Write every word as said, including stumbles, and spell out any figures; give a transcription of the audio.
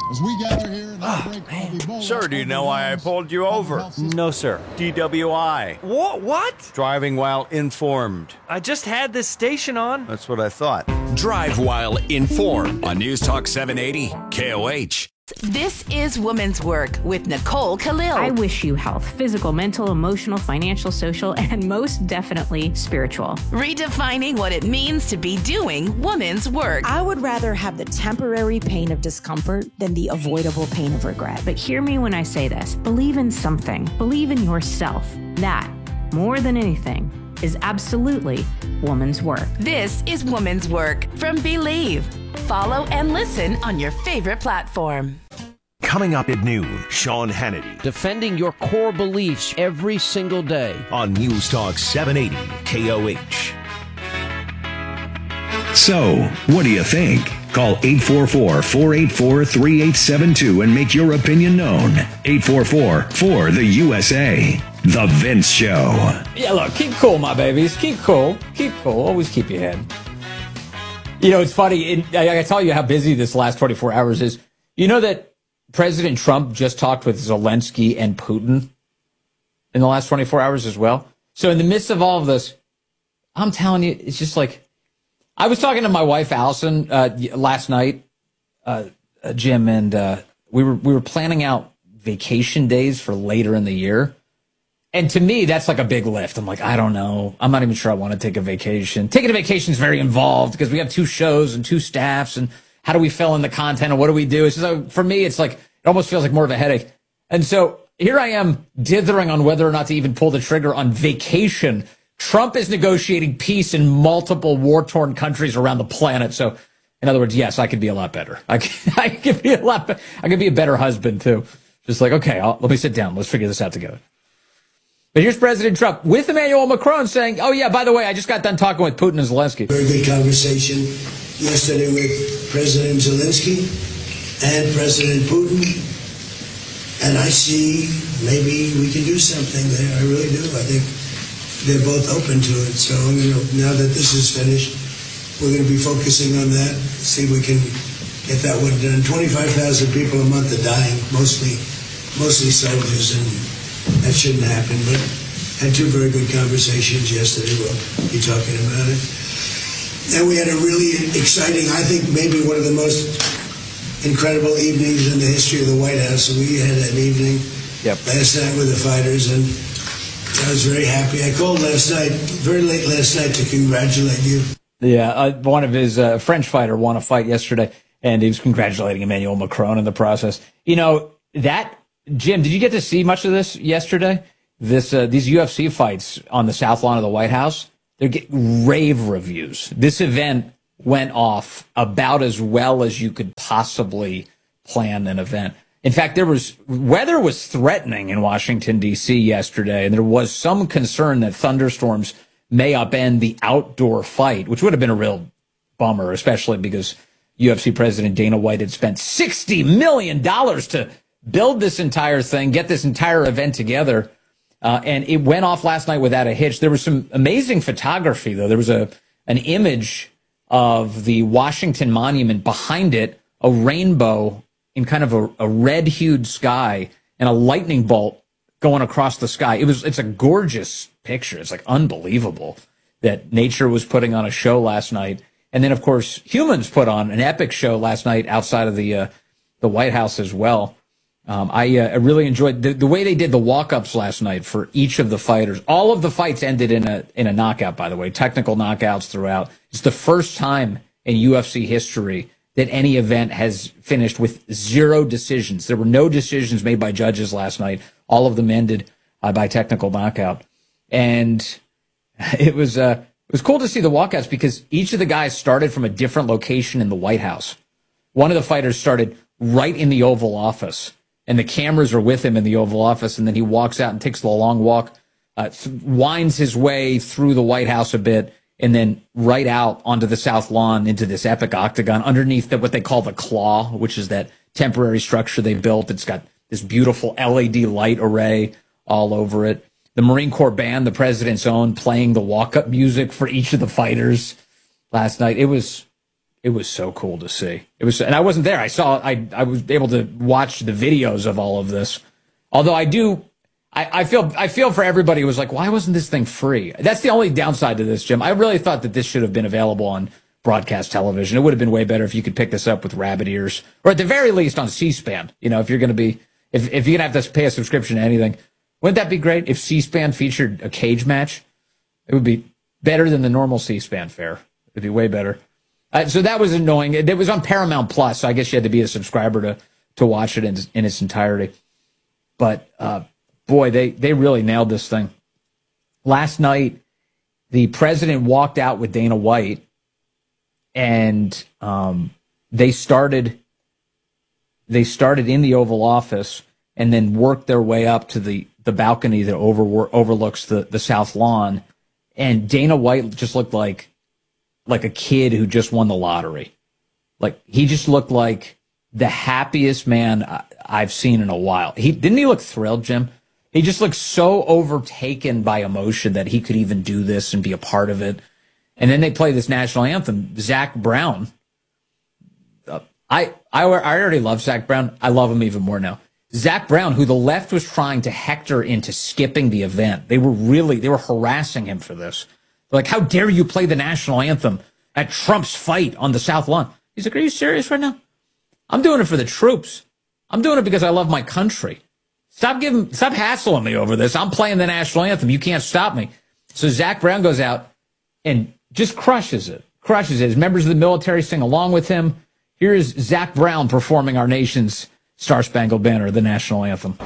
As we gather here in our break, I'll be bold. Sir, do you know why I pulled you over? No, sir. D W I. What? What? Driving while informed. I just had this station on. That's what I thought. Drive while informed on News Talk seven eighty K O H. This is Woman's Work with Nicole Khalil. I wish you health, physical, mental, emotional, financial, social, and most definitely spiritual. Redefining what it means to be doing woman's work. I would rather have the temporary pain of discomfort than the avoidable pain of regret. But hear me when I say this. Believe in something. Believe in yourself. That, more than anything, is absolutely woman's work. This is Woman's Work from Believe. Follow and listen on your favorite platform. Coming up at noon, Sean Hannity. Defending your core beliefs every single day. On News Talk seven eighty K O H. So, what do you think? Call eight four four, four eight four, three eight seven two and make your opinion known. eight four four, four the U S A. The Vince Show. Yeah, look, keep cool, my babies. Keep cool. Keep cool. Always keep your head. You know, it's funny. It, I, I tell you how busy this last twenty-four hours is. You know that President Trump just talked with Zelensky and Putin in the last twenty-four hours as well. So in the midst of all of this, I'm telling you, it's just like, I was talking to my wife, Allison, uh, last night, uh, uh, Jim, and uh, we were we were planning out vacation days for later in the year. And to me, that's like a big lift. I'm like, I don't know. I'm not even sure I want to take a vacation. Taking a vacation is very involved because we have two shows and two staffs. And how do we fill in the content and what do we do? It's just, uh, for me, it's like, it almost feels like more of a headache. And so here I am dithering on whether or not to even pull the trigger on vacation. Trump is negotiating peace in multiple war-torn countries around the planet. So in other words, yes, I could be a lot better. I could, I could be a lot better. I could be a better husband too. Just like, okay, I'll, let me sit down. Let's figure this out together. But here's President Trump with Emmanuel Macron saying, oh, yeah, by the way, I just got done talking with Putin and Zelensky. Very good conversation yesterday with President Zelensky and President Putin. And I see maybe we can do something there. I really do. I think they're both open to it. So, you know, now that this is finished, we're going to be focusing on that, see if we can get that one done. twenty-five thousand people a month are dying, mostly, mostly soldiers, and that shouldn't happen, but had two very good conversations yesterday. We'll be talking about it. And we had a really exciting, I think maybe one of the most incredible evenings in the history of the White House. We had an evening yep. last night with the fighters, and I was very happy. I called last night, very late last night, to congratulate you. Yeah, uh, one of his uh, French fighter won a fight yesterday, and he was congratulating Emmanuel Macron in the process. You know, that... Jim, did you get to see much of this yesterday? This uh, these U F C fights on the South Lawn of the White House, they're getting rave reviews. This event went off about as well as you could possibly plan an event. In fact, there was weather was threatening in Washington, D C yesterday, and there was some concern that thunderstorms may upend the outdoor fight, which would have been a real bummer, especially because U F C President Dana White had spent sixty million dollars to build this entire thing, get this entire event together. Uh, and it went off last night without a hitch. There was some amazing photography, though. There was a an image of the Washington Monument, behind it, a rainbow in kind of a, a red-hued sky and a lightning bolt going across the sky. It was it's a gorgeous picture. It's like unbelievable that nature was putting on a show last night. And then, of course, humans put on an epic show last night outside of the uh, the White House as well. Um, I, uh, I really enjoyed the, the way they did the walk-ups last night for each of the fighters. All of the fights ended in a in a knockout, by the way, technical knockouts throughout. It's the first time in U F C history that any event has finished with zero decisions. There were no decisions made by judges last night. All of them ended uh, by technical knockout. And it was uh, it was cool to see the walkouts because each of the guys started from a different location in the White House. One of the fighters started right in the Oval Office, and the cameras are with him in the Oval Office, and then he walks out and takes the long walk, uh, th- winds his way through the White House a bit, and then right out onto the South Lawn into this epic octagon underneath the, what they call the Claw, which is that temporary structure they built. It's got this beautiful L E D light array all over it. The Marine Corps band, the president's own, playing the walk-up music for each of the fighters last night. It was it was so cool to see. It was, and I wasn't there. I saw, I, I was able to watch the videos of all of this. Although I do, I, I feel, I feel for everybody who was like, why wasn't this thing free? That's the only downside to this, Jim. I really thought that this should have been available on broadcast television. It would have been way better if you could pick this up with rabbit ears, or at the very least on C-SPAN. You know, if you're going to be, if, if you're going to have to pay a subscription to anything, wouldn't that be great if C-SPAN featured a cage match? It would be better than the normal C-SPAN fare. It'd be way better. Uh, so that was annoying. It, it was on Paramount Plus, so I guess you had to be a subscriber to, to watch it in, in its entirety. But, uh, boy, they, they really nailed this thing. Last night, the president walked out with Dana White, and um, they started they started in the Oval Office and then worked their way up to the, the balcony that over, overlooks the, the South Lawn. And Dana White just looked like like a kid who just won the lottery. Like, he just looked like the happiest man I, I've seen in a while. He didn't he look thrilled, Jim? He just looked so overtaken by emotion that he could even do this and be a part of it. And then they play this national anthem. Zach Brown. Uh, I, I I already love Zach Brown. I love him even more now. Zach Brown, who the left was trying to hector into skipping the event. They were really, they were harassing him for this. They're like, how dare you play the national anthem at Trump's fight on the South Lawn? He's like, are you serious right now? I'm doing it for the troops. I'm doing it because I love my country. Stop giving, stop hassling me over this. I'm playing the national anthem. You can't stop me. So Zach Brown goes out and just crushes it, crushes it. His members of the military sing along with him. Here is Zach Brown performing our nation's Star Spangled Banner, the national anthem.